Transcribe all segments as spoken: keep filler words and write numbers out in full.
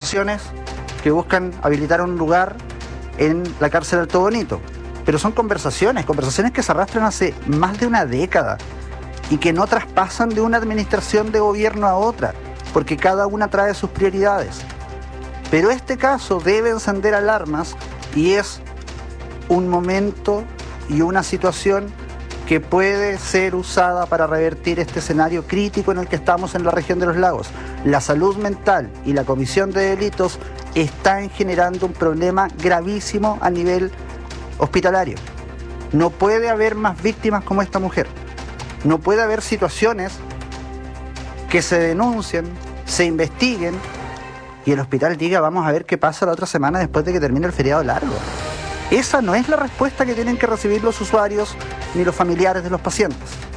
conversaciones que buscan habilitar un lugar en la cárcel Alto Bonito. Pero son conversaciones, conversaciones que se arrastran hace más de una década y que no traspasan de una administración de gobierno a otra, porque cada una trae sus prioridades. Pero este caso debe encender alarmas y es un momento y una situación que puede ser usada para revertir este escenario crítico en el que estamos en la región de los lagos. La salud mental y la comisión de delitos están generando un problema gravísimo a nivel hospitalario. No puede haber más víctimas como esta mujer. No puede haber situaciones que se denuncien, se investiguen y el hospital diga vamos a ver qué pasa la otra semana después de que termine el feriado largo. Esa no es la respuesta que tienen que recibir los usuarios ni los familiares de los pacientes.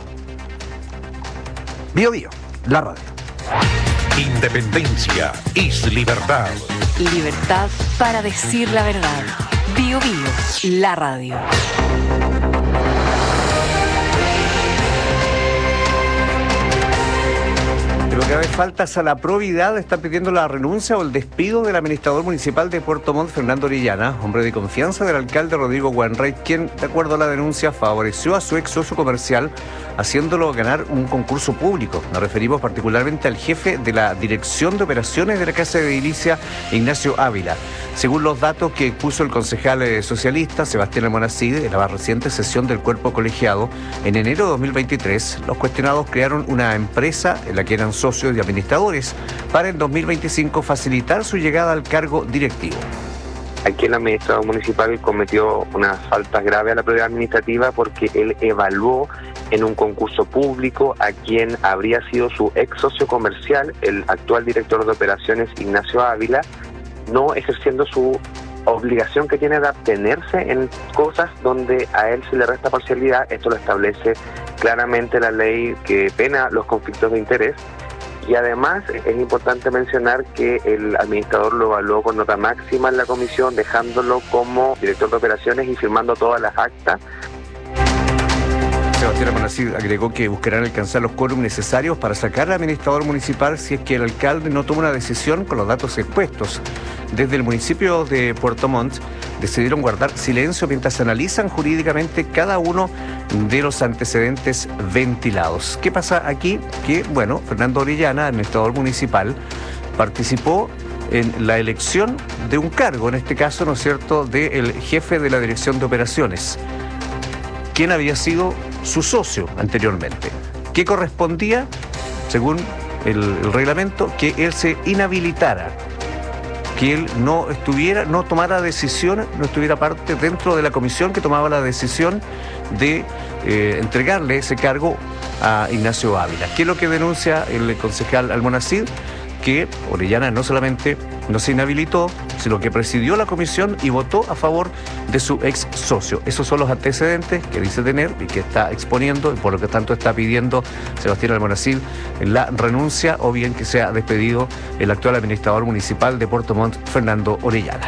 Bio Bio, la radio. Independencia es libertad. Libertad para decir la verdad. Bio Bio, la radio. Lo que hace falta es a la probidad. Están pidiendo la renuncia o el despido del administrador municipal de Puerto Montt, Fernando Orellana, hombre de confianza del alcalde Rodrigo Wainwright, quien, de acuerdo a la denuncia, favoreció a su ex socio comercial haciéndolo ganar un concurso público. Nos referimos particularmente al jefe de la Dirección de Operaciones de la Casa de Edilicia, Ignacio Ávila. Según los datos que expuso el concejal socialista Sebastián Almonacid en la más reciente sesión del cuerpo colegiado, en enero de dos mil veintitrés, los cuestionados crearon una empresa en la que eran socios y administradores para en dos mil veinticinco facilitar su llegada al cargo directivo. Aquí el administrador municipal cometió unas faltas graves a la probidad administrativa porque él evaluó en un concurso público a quien habría sido su ex socio comercial, el actual director de operaciones Ignacio Ávila, no ejerciendo su obligación que tiene de abstenerse en cosas donde a él se le resta parcialidad. Esto lo establece claramente la ley que pena los conflictos de interés. Y además es importante mencionar que el administrador lo evaluó con nota máxima en la comisión, dejándolo como director de operaciones y firmando todas las actas. Sebastián Almonacid agregó que buscarán alcanzar los quórum necesarios para sacar al administrador municipal si es que el alcalde no toma una decisión con los datos expuestos. Desde el municipio de Puerto Montt decidieron guardar silencio mientras analizan jurídicamente cada uno de los antecedentes ventilados. ¿Qué pasa aquí? Que, bueno, Fernando Orellana, administrador municipal, participó en la elección de un cargo, en este caso, ¿no es cierto?, del jefe de la Dirección de Operaciones, quien había sido su socio anteriormente, que correspondía, según el, el reglamento, que él se inhabilitara, que él no estuviera, no tomara decisión, no estuviera parte dentro de la comisión que tomaba la decisión de eh, entregarle ese cargo a Ignacio Ávila. ¿Qué es lo que denuncia el concejal Almonacid? Que Orellana no solamente no se inhabilitó, sino que presidió la comisión y votó a favor de su ex socio. Esos son los antecedentes que dice tener y que está exponiendo, y por lo que tanto está pidiendo Sebastián Almonacid la renuncia o bien que sea despedido el actual administrador municipal de Puerto Montt, Fernando Orellana.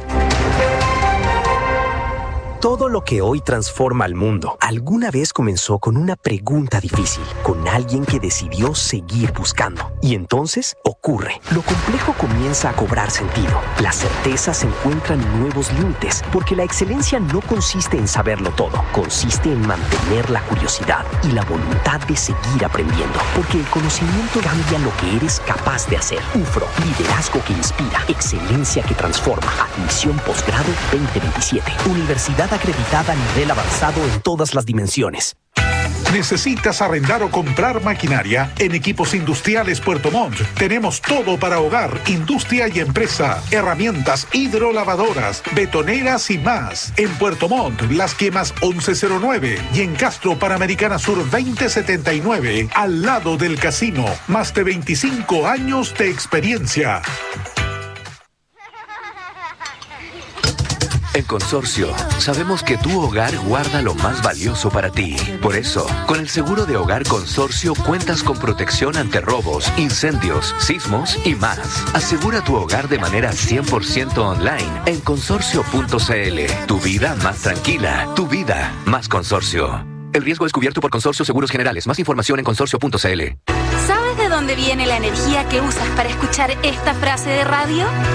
Todo lo que hoy transforma al mundo alguna vez comenzó con una pregunta difícil, con alguien que decidió seguir buscando. Y entonces ocurre. Lo complejo comienza a cobrar sentido. Las certezas encuentran nuevos límites, porque la excelencia no consiste en saberlo todo, consiste en mantener la curiosidad y la voluntad de seguir aprendiendo, porque el conocimiento cambia lo que eres capaz de hacer. U F R O, liderazgo que inspira, excelencia que transforma. Admisión posgrado veinte veintisiete. Universidad acreditada a nivel avanzado en todas las dimensiones. ¿Necesitas arrendar o comprar maquinaria? En Equipos Industriales Puerto Montt tenemos todo para hogar, industria y empresa. Herramientas hidrolavadoras, betoneras y más. En Puerto Montt, Las Quemas once cero nueve y en Castro, Panamericana Sur veinte setenta y nueve, al lado del casino. Más de veinticinco años de experiencia. En Consorcio, sabemos que tu hogar guarda lo más valioso para ti. Por eso, con el seguro de hogar Consorcio cuentas con protección ante robos, incendios, sismos y más. Asegura tu hogar de manera cien por ciento online en consorcio punto c l. Tu vida más tranquila, tu vida más Consorcio. El riesgo es cubierto por Consorcio Seguros Generales. Más información en consorcio punto c l. ¿Sabes de dónde viene la energía que usas para escuchar esta frase de radio?